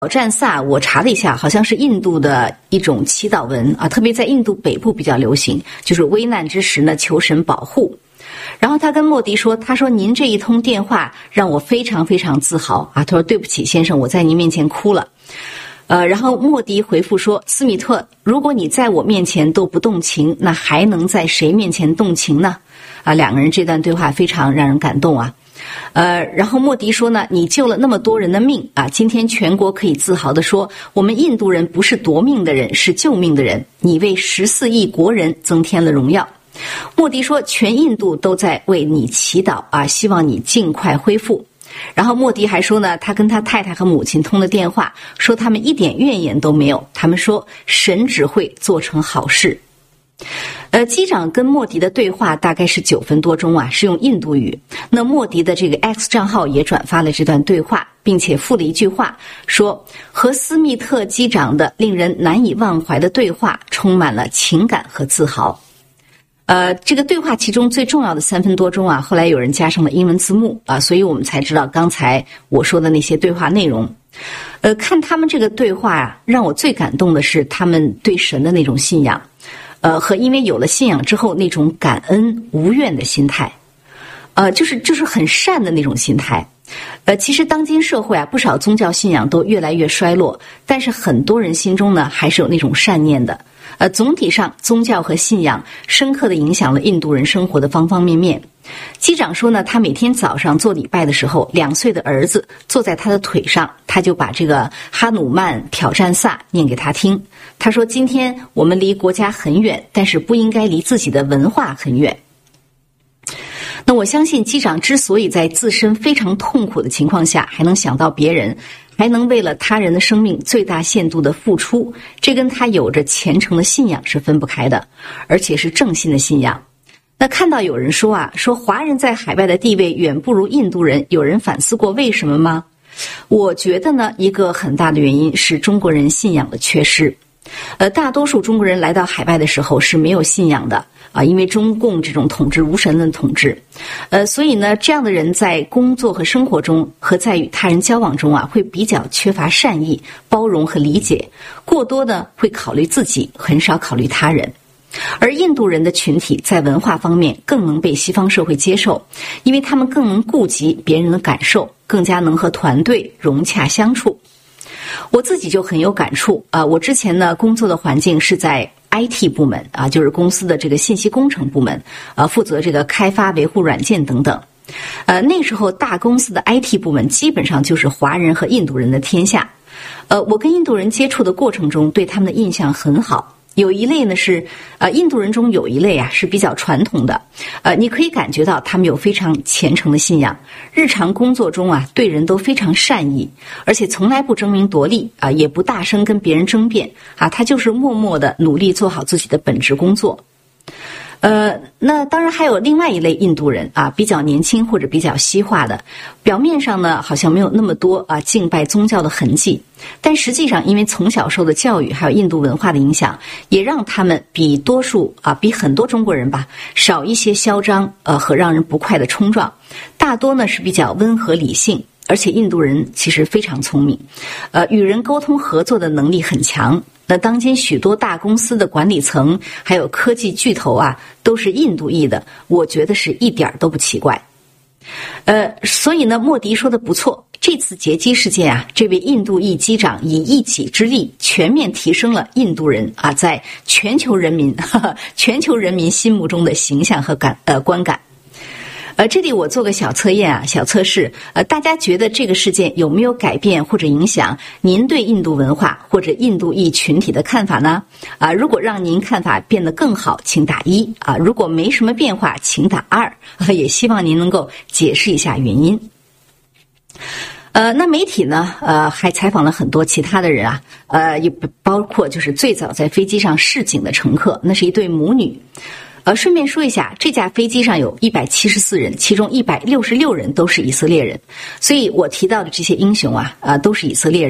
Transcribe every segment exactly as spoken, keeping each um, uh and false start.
挑战萨我查了一下，好像是印度的一种祈祷文啊，特别在印度北部比较流行，就是危难之时呢求神保护。然后他跟莫迪说，他说您这一通电话让我非常非常自豪啊，他说对不起先生，我在您面前哭了。呃，然后莫迪回复说，斯米特，如果你在我面前都不动情，那还能在谁面前动情呢？啊，两个人这段对话非常让人感动啊。呃，然后莫迪说呢，你救了那么多人的命啊，今天全国可以自豪地说，我们印度人不是夺命的人，是救命的人，你为十四亿国人增添了荣耀。莫迪说，全印度都在为你祈祷啊，希望你尽快恢复。然后莫迪还说呢，他跟他太太和母亲通了电话，说他们一点怨言都没有，他们说神只会做成好事。呃，机长跟莫迪的对话大概是九分多钟啊，是用印度语。那莫迪的这个 X 账号也转发了这段对话，并且附了一句话，说和斯密特机长的令人难以忘怀的对话充满了情感和自豪。呃，这个对话其中最重要的三分多钟啊，后来有人加上了英文字幕啊，所以我们才知道刚才我说的那些对话内容。呃，看他们这个对话啊，让我最感动的是他们对神的那种信仰。呃，和因为有了信仰之后那种感恩无怨的心态，呃，就是就是很善的那种心态。呃，其实当今社会啊，不少宗教信仰都越来越衰落，但是很多人心中呢还是有那种善念的。呃，总体上宗教和信仰深刻地影响了印度人生活的方方面面。机长说呢，他每天早上做礼拜的时候，两岁的儿子坐在他的腿上，他就把这个哈努曼挑战萨念给他听。他说，今天我们离国家很远，但是不应该离自己的文化很远。那我相信机长之所以在自身非常痛苦的情况下还能想到别人，还能为了他人的生命最大限度的付出，这跟他有着虔诚的信仰是分不开的，而且是正信的信仰。那看到有人说啊，说华人在海外的地位远不如印度人，有人反思过为什么吗？我觉得呢，一个很大的原因是中国人信仰的缺失。呃，大多数中国人来到海外的时候是没有信仰的啊，因为中共这种统治无神论统治，呃，所以呢，这样的人在工作和生活中和在与他人交往中啊，会比较缺乏善意、包容和理解，过多的会考虑自己，很少考虑他人。而印度人的群体在文化方面更能被西方社会接受，因为他们更能顾及别人的感受，更加能和团队融洽相处。我自己就很有感触啊！我之前呢工作的环境是在 I T 部门啊，就是公司的这个信息工程部门啊，负责这个开发、维护软件等等。呃，那时候大公司的 I T 部门基本上就是华人和印度人的天下。呃，我跟印度人接触的过程中，对他们的印象很好。有一类呢是，呃，印度人中有一类啊是比较传统的，呃，你可以感觉到他们有非常虔诚的信仰，日常工作中啊对人都非常善意，而且从来不争名夺利啊，也不大声跟别人争辩啊，他就是默默的努力做好自己的本职工作。呃，那当然还有另外一类印度人啊，比较年轻或者比较西化的，表面上呢好像没有那么多啊敬拜宗教的痕迹，但实际上因为从小受的教育还有印度文化的影响，也让他们比多数啊比很多中国人吧少一些嚣张呃和让人不快的冲撞，大多呢是比较温和理性。而且印度人其实非常聪明，呃，与人沟通合作的能力很强。那当今许多大公司的管理层还有科技巨头啊，都是印度裔的，我觉得是一点都不奇怪。呃，所以呢，莫迪说的不错，这次劫机事件啊，这位印度裔机长以一己之力全面提升了印度人啊在全球人民哈哈全球人民心目中的形象和感呃观感。呃，这里我做个小测验啊，小测试。呃，大家觉得这个事件有没有改变或者影响您对印度文化或者印度裔群体的看法呢？啊，如果让您看法变得更好，请打一啊；如果没什么变化，请打二。啊，也希望您能够解释一下原因。呃，那媒体呢？呃，还采访了很多其他的人啊，呃，也包括就是最早在飞机上示警的乘客，那是一对母女。呃，顺便说一下，这架飞机上有一百七十四人，其中一百六十六人都是以色列人，所以我提到的这些英雄啊，啊、呃，都是以色列人。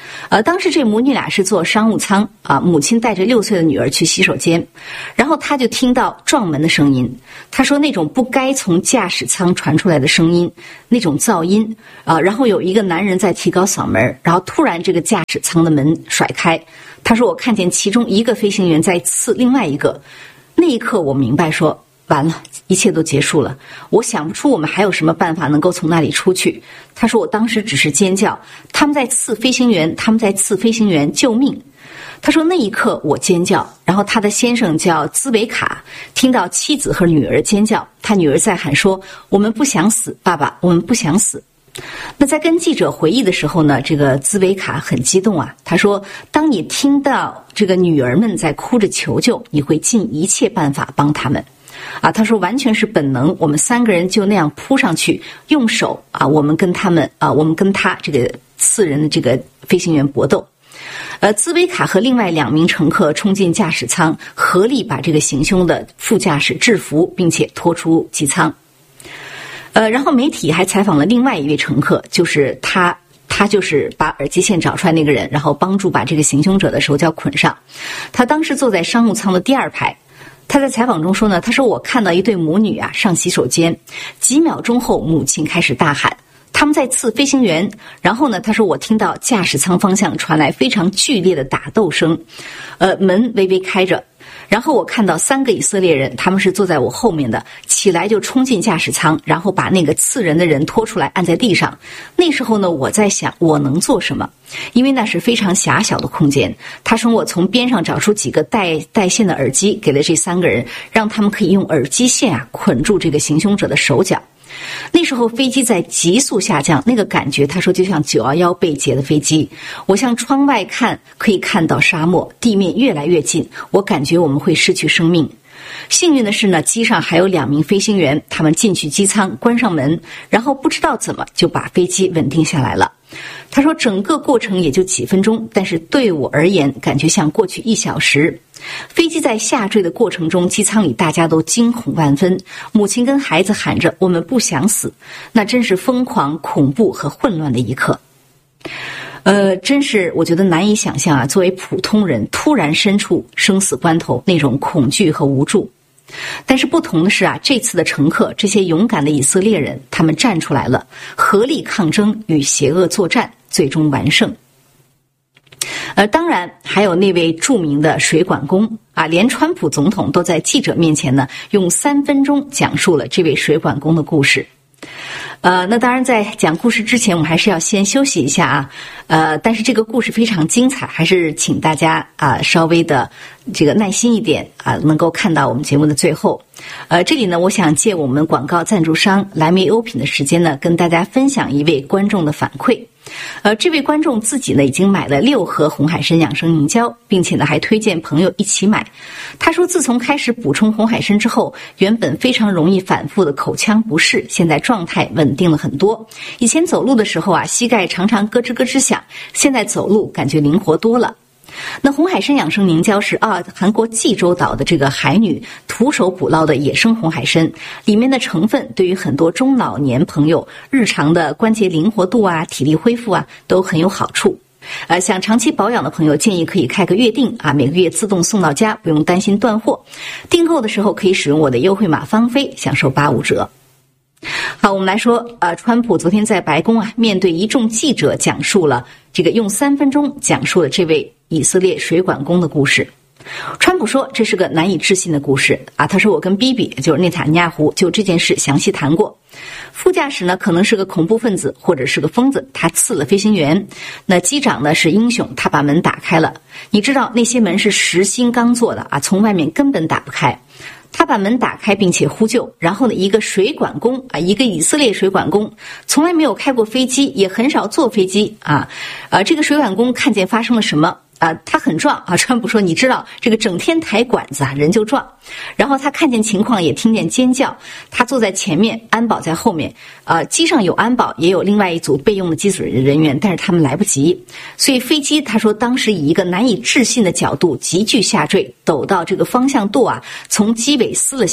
呃，当时这母女俩是坐商务舱啊，母亲带着六岁的女儿去洗手间，然后她就听到撞门的声音。她说那种不该从驾驶舱传出来的声音，那种噪音啊，然后有一个男人在提高嗓门，然后突然这个驾驶舱的门甩开。她说我看见其中一个飞行员在刺另外一个，那一刻我明白说完了，一切都结束了。我想不出我们还有什么办法能够从那里出去。他说我当时只是尖叫，他们在刺飞行员，他们在刺飞行员，救命！他说那一刻我尖叫，然后他的先生叫兹维卡，听到妻子和女儿尖叫，他女儿在喊说我们不想死，爸爸，我们不想死。那在跟记者回忆的时候呢，这个兹维卡很激动啊，他说当你听到这个女儿们在哭着求救，你会尽一切办法帮他们啊，他说完全是本能，我们三个人就那样扑上去，用手啊，我们跟他们啊，我们跟他这个四人的这个飞行员搏斗。呃，兹维卡和另外两名乘客冲进驾驶舱，合力把这个行凶的副驾驶制服，并且拖出机舱。呃，然后媒体还采访了另外一位乘客，就是他。他就是把耳机线找出来那个人，然后帮助把这个行凶者的手脚捆上。他当时坐在商务舱的第二排。他在采访中说呢，他说我看到一对母女啊上洗手间，几秒钟后母亲开始大喊他们在刺飞行员，然后呢他说我听到驾驶舱方向传来非常剧烈的打斗声，呃门微微开着，然后我看到三个以色列人，他们是坐在我后面的，起来就冲进驾驶舱，然后把那个刺人的人拖出来按在地上。那时候呢我在想我能做什么，因为那是非常狭小的空间。他说我从边上找出几个带带线的耳机给了这三个人，让他们可以用耳机线啊捆住这个行凶者的手脚。那时候飞机在急速下降，那个感觉他说就像九一一被劫的飞机。我向窗外看，可以看到沙漠，地面越来越近，我感觉我们会失去生命。幸运的是呢，机上还有两名飞行员，他们进去机舱关上门，然后不知道怎么就把飞机稳定下来了。他说整个过程也就几分钟，但是对我而言感觉像过去一小时。飞机在下坠的过程中，机舱里大家都惊恐万分，母亲跟孩子喊着我们不想死，那真是疯狂、恐怖和混乱的一刻。呃，真是我觉得难以想象啊，作为普通人突然身处生死关头那种恐惧和无助。但是不同的是啊，这次的乘客，这些勇敢的以色列人，他们站出来了，合力抗争，与邪恶作战，最终完胜。呃，当然还有那位著名的水管工啊，连川普总统都在记者面前呢，用三分钟讲述了这位水管工的故事。呃，那当然在讲故事之前，我们还是要先休息一下啊。呃，但是这个故事非常精彩，还是请大家啊稍微的这个耐心一点啊，能够看到我们节目的最后。呃，这里呢，我想借我们广告赞助商莱梅优品的时间呢，跟大家分享一位观众的反馈。呃，这位观众自己呢已经买了六盒红海参养生凝胶，并且呢还推荐朋友一起买。他说，自从开始补充红海参之后，原本非常容易反复的口腔不适，现在状态稳定了很多。以前走路的时候啊，膝盖常常咯吱咯吱响，现在走路感觉灵活多了。那红海参养生凝胶是啊，韩国济州岛的这个海女徒手捕捞的野生红海参，里面的成分对于很多中老年朋友日常的关节灵活度啊、体力恢复啊都很有好处。呃，想长期保养的朋友建议可以开个月订啊，每个月自动送到家，不用担心断货。订购的时候可以使用我的优惠码芳菲，享受八五折。好，我们来说，呃，川普昨天在白宫啊，面对一众记者讲述了这个用三分钟讲述了这位以色列水管工的故事。川普说这是个难以置信的故事啊，他说我跟比比就是内塔尼亚胡就这件事详细谈过。副驾驶呢可能是个恐怖分子或者是个疯子，他刺了飞行员。那机长呢是英雄，他把门打开了。你知道那些门是实心钢做的啊，从外面根本打不开。他把门打开并且呼救，然后呢，一个水管工啊，一个以色列水管工，从来没有开过飞机，也很少坐飞机啊，呃，这个水管工看见发生了什么啊，他很壮啊，川普说你知道这个整天抬管子啊，人就壮。然后他看见情况，也听见尖叫，他坐在前面，安保在后面，呃，机上有安保，也有另外一组备用的机组人员，但是他们来不及，所以飞机他说当时以一个难以置信的角度急剧下坠，陡到这个方向舵啊，从机尾撕了下来。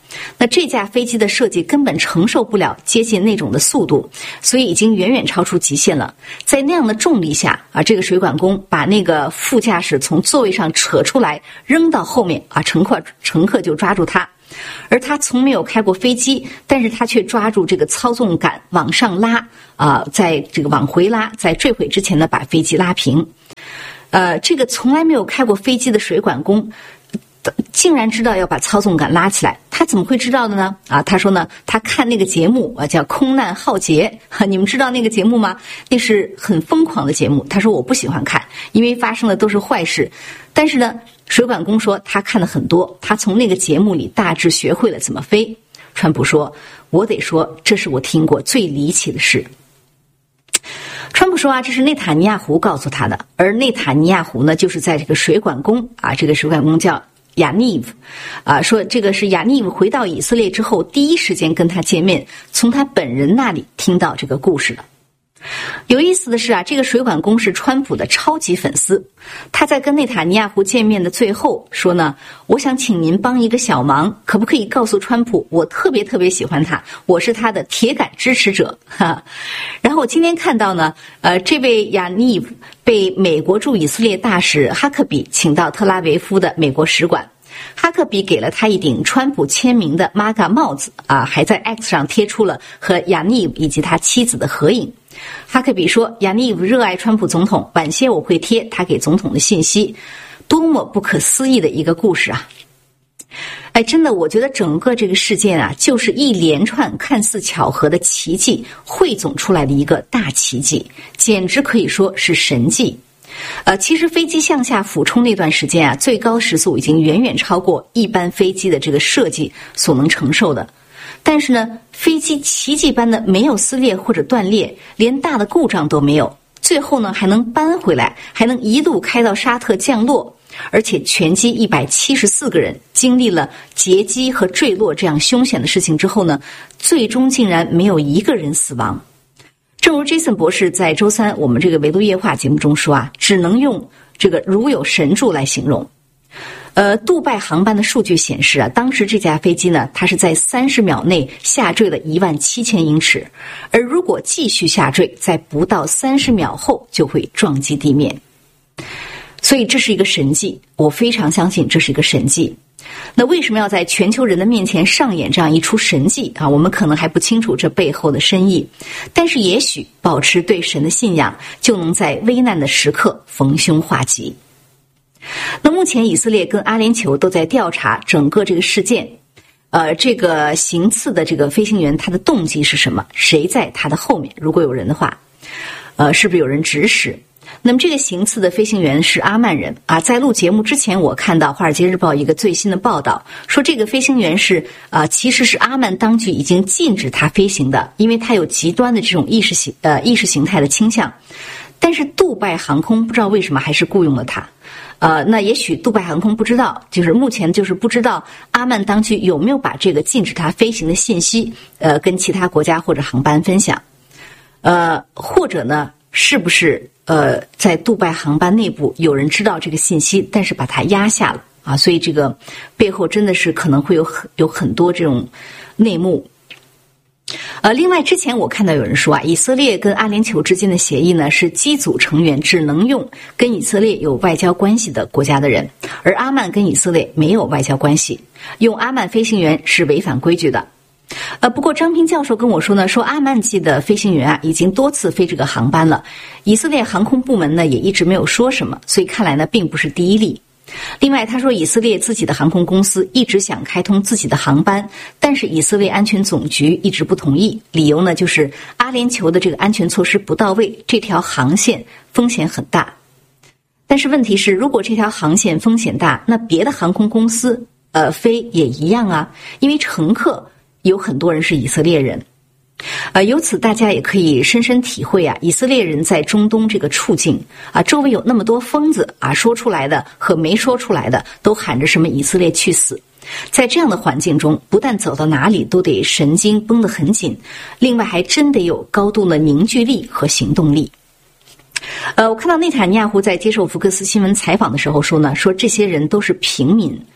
那这架飞机的设计根本承受不了接近那种的速度，所以已经远远超出极限了。在那样的重力下啊，这个水管工把那个副驾驶从座位上扯出来扔到后面啊，乘客乘客就抓住他。而他从没有开过飞机，但是他却抓住这个操纵杆往上拉啊、呃，在这个往回拉，在坠毁之前呢把飞机拉平。呃，这个从来没有开过飞机的水管工竟然知道要把操纵杆拉起来，他怎么会知道的呢？啊，他说呢，他看那个节目啊，叫《空难浩劫》啊，你们知道那个节目吗？那是很疯狂的节目。他说我不喜欢看，因为发生的都是坏事。但是呢，水管工说他看了很多，他从那个节目里大致学会了怎么飞。川普说，我得说，这是我听过最离奇的事。川普说啊，这是内塔尼亚胡告诉他的，而内塔尼亚胡呢，就是在这个水管工啊，这个水管工叫亚尼夫，啊，说这个是亚尼夫回到以色列之后第一时间跟他见面，从他本人那里听到这个故事的。有意思的是啊，这个水管工是川普的超级粉丝，他在跟内塔尼亚胡见面的最后说呢，我想请您帮一个小忙，可不可以告诉川普，我特别特别喜欢他，我是他的铁杆支持者哈。然后我今天看到呢，呃，这位亚尼夫被美国驻以色列大使哈克比请到特拉维夫的美国使馆。哈克比给了他一顶川普签名的 M A G A 帽子啊，还在 X 上贴出了和亚尼夫以及他妻子的合影。哈克比说，亚尼夫热爱川普总统，晚些我会贴他给总统的信息。多么不可思议的一个故事啊！哎，真的，我觉得整个这个事件啊，就是一连串看似巧合的奇迹汇总出来的一个大奇迹，简直可以说是神迹。呃，其实飞机向下俯冲那段时间啊，最高时速已经远远超过一般飞机的这个设计所能承受的。但是呢，飞机奇迹般的没有撕裂或者断裂，连大的故障都没有，最后呢还能搬回来，还能一路开到沙特降落，而且全机一百七十四个人经历了劫机和坠落这样凶险的事情之后呢，最终竟然没有一个人死亡。正如 Jason 博士在周三我们这个维度夜话节目中说啊，只能用这个如有神助来形容。呃，杜拜航班的数据显示啊，当时这架飞机呢，它是在三十秒内下坠了一万七千英尺，而如果继续下坠，在不到三十秒后就会撞击地面。所以这是一个神迹，我非常相信这是一个神迹。那为什么要在全球人的面前上演这样一出神迹啊？我们可能还不清楚这背后的深意，但是也许保持对神的信仰，就能在危难的时刻逢凶化吉。那目前以色列跟阿联酋都在调查整个这个事件，呃，这个行刺的这个飞行员他的动机是什么？谁在他的后面？如果有人的话，呃，是不是有人指使？那么这个行刺的飞行员是阿曼人啊，在录节目之前，我看到《华尔街日报》一个最新的报道，说这个飞行员是啊、呃，其实是阿曼当局已经禁止他飞行的，因为他有极端的这种意识形呃意识形态的倾向。但是杜拜航空不知道为什么还是雇佣了他，呃，那也许杜拜航空不知道，就是目前就是不知道阿曼当局有没有把这个禁止他飞行的信息，呃，跟其他国家或者航班分享，呃，或者呢？是不是呃，在杜拜航班内部有人知道这个信息，但是把它压下了啊？所以这个背后真的是可能会有很有很多这种内幕。呃，另外之前我看到有人说啊，以色列跟阿联酋之间的协议呢是机组成员只能用跟以色列有外交关系的国家的人，而阿曼跟以色列没有外交关系，用阿曼飞行员是违反规矩的。呃，不过张平教授跟我说呢，说阿曼籍的飞行员啊，已经多次飞这个航班了，以色列航空部门呢也一直没有说什么，所以看来呢并不是第一例。另外他说，以色列自己的航空公司一直想开通自己的航班，但是以色列安全总局一直不同意，理由呢就是阿联酋的这个安全措施不到位，这条航线风险很大。但是问题是，如果这条航线风险大，那别的航空公司呃飞也一样啊，因为乘客有很多人是以色列人，呃，由此大家也可以深深体会啊，以色列人在中东这个处境啊，周围有那么多疯子啊，说出来的和没说出来的都喊着什么以色列去死，在这样的环境中，不但走到哪里都得神经绷得很紧，另外还真得有高度的凝聚力和行动力。呃，我看到内塔尼亚胡在接受福克斯新闻采访的时候说呢，说这些人都是平民。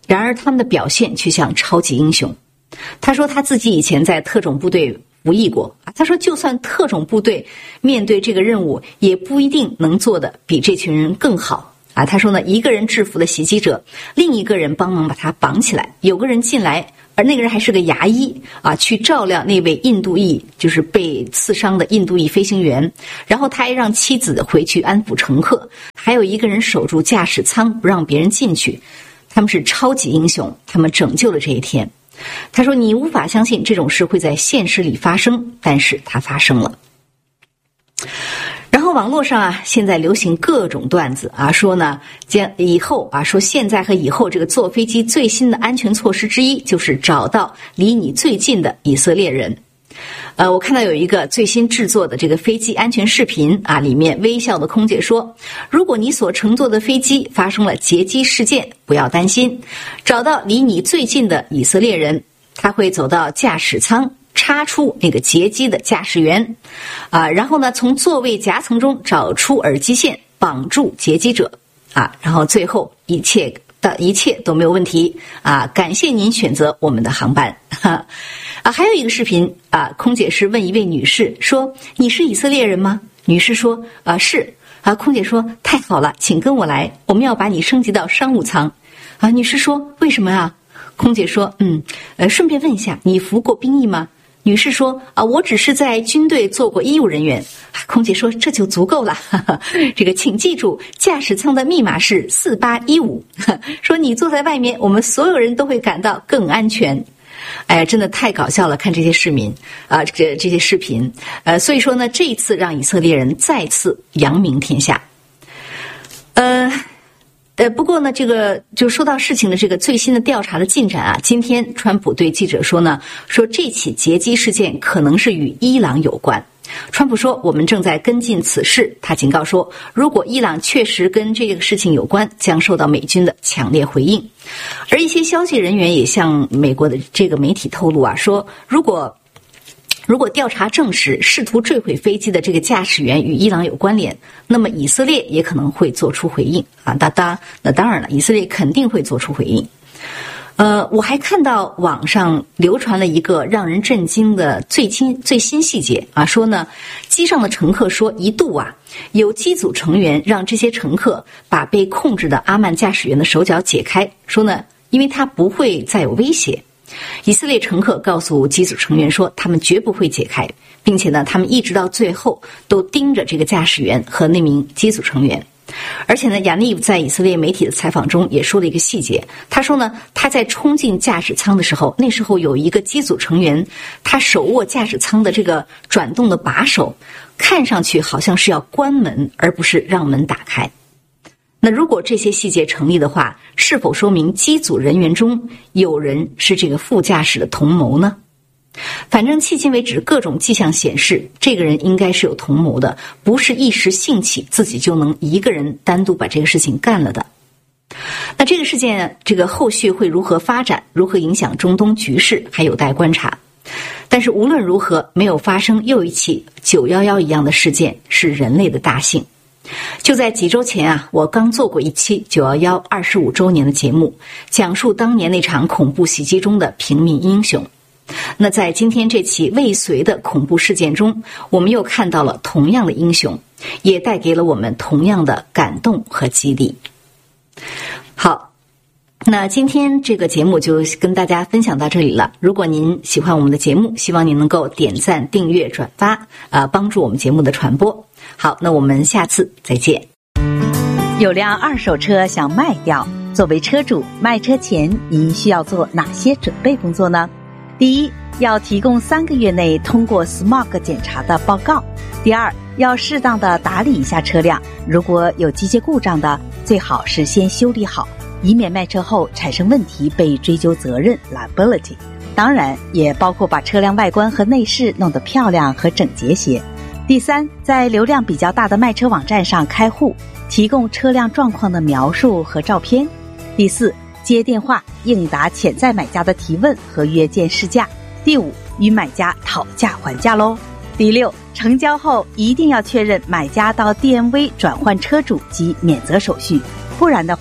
然而他们的表现却像超级英雄。他说他自己以前在特种部队服役过，他说就算特种部队面对这个任务，也不一定能做得比这群人更好啊。他说呢，一个人制服了袭击者，另一个人帮忙把他绑起来，有个人进来，而那个人还是个牙医啊，去照料那位印度裔，就是被刺伤的印度裔飞行员，然后他还让妻子回去安抚乘客，还有一个人守住驾驶舱不让别人进去。他们是超级英雄，他们拯救了这一天。他说你无法相信这种事会在现实里发生，但是它发生了。然后网络上啊，现在流行各种段子啊，说呢，将以后啊，说现在和以后这个坐飞机最新的安全措施之一，就是找到离你最近的以色列人。呃，我看到有一个最新制作的这个飞机安全视频啊，里面微笑的空姐说，如果你所乘坐的飞机发生了劫机事件，不要担心，找到离你最近的以色列人，他会走到驾驶舱，插出那个劫机的驾驶员啊，然后呢，从座位夹层中找出耳机线，绑住劫机者啊，然后最后一切的一切都没有问题啊！感谢您选择我们的航班哈啊！还有一个视频啊，空姐是问一位女士说：“你是以色列人吗？”女士说：“啊，是。”啊，空姐说：“太好了，请跟我来，我们要把你升级到商务舱。”啊，女士说：“为什么啊？”空姐说：“嗯，呃，顺便问一下，你服过兵役吗？”女士说：“啊，我只是在军队做过医务人员。”空姐说：“这就足够了。哈哈，这个请记住，驾驶舱的密码是四八一五。说你坐在外面，我们所有人都会感到更安全。”哎呀，真的太搞笑了！看这些市民啊，这这些视频，呃，所以说呢，这一次让以色列人再次扬名天下。呃。呃，不过呢，这个就说到事情的这个最新的调查的进展啊，今天川普对记者说呢，说这起劫机事件可能是与伊朗有关。川普说，我们正在跟进此事。他警告说，如果伊朗确实跟这个事情有关，将受到美军的强烈回应。而一些消息人员也向美国的这个媒体透露啊，说如果如果调查证实试图坠毁飞机的这个驾驶员与伊朗有关联，那么以色列也可能会做出回应啊！当当那当然了，以色列肯定会做出回应。呃，我还看到网上流传了一个让人震惊的最新最新细节啊，说呢，机上的乘客说一度啊，有机组成员让这些乘客把被控制的阿曼驾驶员的手脚解开，说呢，因为他不会再有威胁。以色列乘客告诉机组成员说，他们绝不会解开，并且呢，他们一直到最后都盯着这个驾驶员和那名机组成员。而且呢，亚尼夫在以色列媒体的采访中也说了一个细节，他说呢，他在冲进驾驶舱的时候，那时候有一个机组成员，他手握驾驶舱的这个转动的把手，看上去好像是要关门，而不是让门打开。那如果这些细节成立的话，是否说明机组人员中有人是这个副驾驶的同谋呢？反正迄今为止，各种迹象显示，这个人应该是有同谋的，不是一时兴起自己就能一个人单独把这个事情干了的。那这个事件，这个后续会如何发展，如何影响中东局势，还有待观察。但是无论如何，没有发生又一起九一一一样的事件，是人类的大幸。就在几周前啊，我刚做过一期九一一二十五周年的节目，讲述当年那场恐怖袭击中的平民英雄。那在今天这起未遂的恐怖事件中，我们又看到了同样的英雄，也带给了我们同样的感动和激励。好，那今天这个节目就跟大家分享到这里了。如果您喜欢我们的节目，希望您能够点赞、订阅、转发，呃，帮助我们节目的传播。好，那我们下次再见。 有辆二手车想卖掉，作为车主，卖车前您需要做哪些准备工作呢？第一，要提供三个月内通过 S M O G 检查的报告。第二，要适当的打理一下车辆，如果有机械故障的，最好是先修理好，以免卖车后产生问题被追究责任 liability。 当然也包括把车辆外观和内饰弄得漂亮和整洁些。第三，在流量比较大的卖车网站上开户，提供车辆状况的描述和照片。第四，接电话应答潜在买家的提问和约见试驾。第五，与买家讨价还价咯。第六，成交后一定要确认买家到 D M V 转换车主及免责手续，不然的话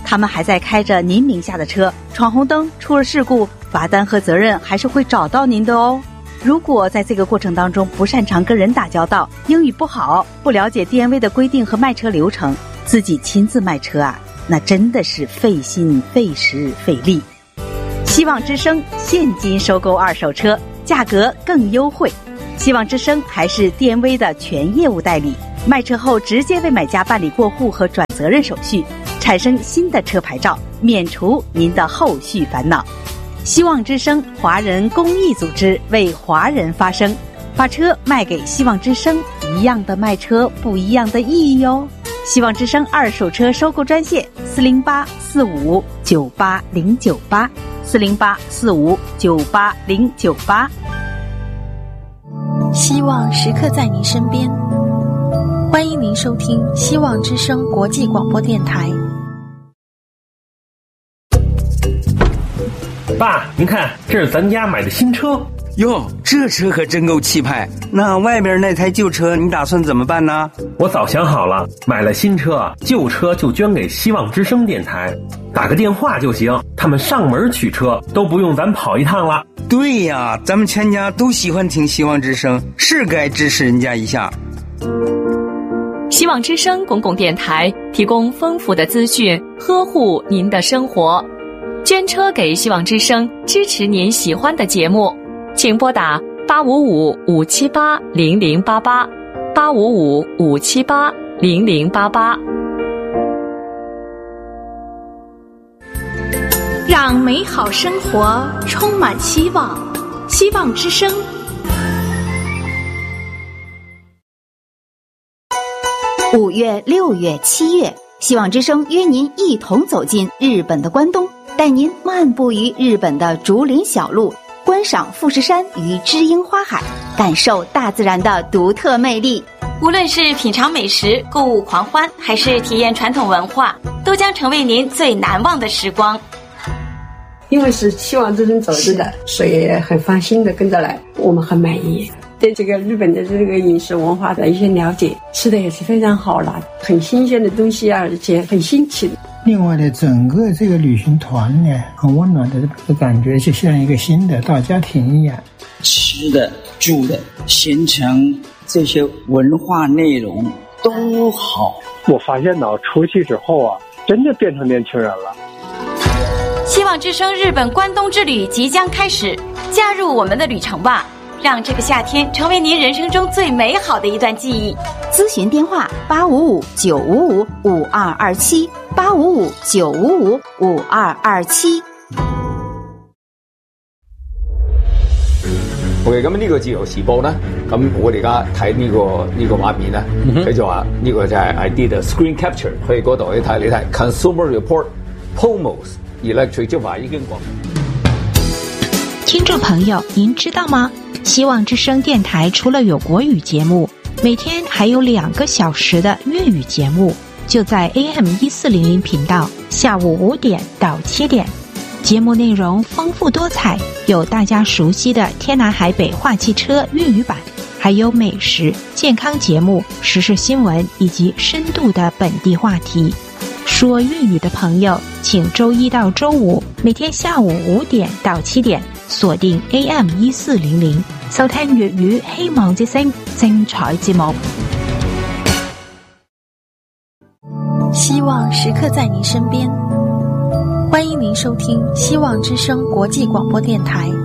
他们还在开着您名下的车，闯红灯出了事故，罚单和责任还是会找到您的哦。如果在这个过程当中不擅长跟人打交道，英语不好，不了解 D N V 的规定和卖车流程，自己亲自卖车啊，那真的是费心费时费力。希望之声现金收购二手车，价格更优惠。希望之声还是 D N V 的全业务代理，卖车后直接为买家办理过户和转责任手续，产生新的车牌照，免除您的后续烦恼。希望之声华人公益组织为华人发声，把车卖给希望之声，一样的卖车，不一样的意义哟。希望之声二手车收购专线四零八四五九八零九八四零八四五九八零九八。 希望时刻在您身边，欢迎您收听希望之声国际广播电台。 爸，您看，这是咱家买的新车。 哟，这车可真够气派。那外边那台旧车你打算怎么办呢？ 我早想好了，买了新车，旧车就捐给希望之声电台，打个电话就行，他们上门取车，都不用咱跑一趟了。 对呀，咱们全家都喜欢听希望之声，是该支持人家一下。 希望之声公共电台提供丰富的资讯，呵护您的生活。捐车给希望之声，支持您喜欢的节目，请拨打八五五五七八零零八八八五五五七八零零八八。 让美好生活充满希望，希望之声。 五月、六月、七月，希望之声约您一同走进日本的关东，带您漫步于日本的竹林小路，观赏富士山与知樱花海，感受大自然的独特魅力。 无论是品尝美食、购物狂欢，还是体验传统文化，都将成为您最难忘的时光。 因为是希望之声组织的，所以很放心的跟着来，我们很满意。对这个日本的这个饮食文化的一些了解，吃的也是非常好了，很新鲜的东西啊，而且很新奇。 另外呢，整个这个旅行团呢，很温暖的这个感觉，就像一个新的大家庭一样。 吃的、住的、行程这些文化内容都好。 我发现呢，出去之后啊，真的变成年轻人了。 希望之声日本关东之旅即将开始，加入我们的旅程吧，让这个夏天成为您人生中最美好的一段记忆。 咨询电话八五五九五五五二二七八五五九五五五二二七。 OK， 咁呢個自由時報咧，咁我哋而家睇呢個呢、這個畫面咧，佢、嗯、就話呢個就係 I did a screen capture， 去嗰度你睇你睇 Consumer Report Pomos Electric 就話已經講。 聽眾朋友，您知道嗎？希望之聲電台除了有國語節目，每天還有兩個小時的粵語節目，就在 A M 一四零零頻道，下午五點到七點。節目內容豐富多彩，有大家熟悉的天南海北話汽車粵語版，還有美食、健康節目、時事新聞以及深度的本地話題。說粵語的朋友，請周一到周五每天下午五點到七點鎖定 A M 一四零零，收聽粵語希望之聲精彩節目。 希望時刻在您身邊，歡迎您收聽希望之聲國際廣播電台。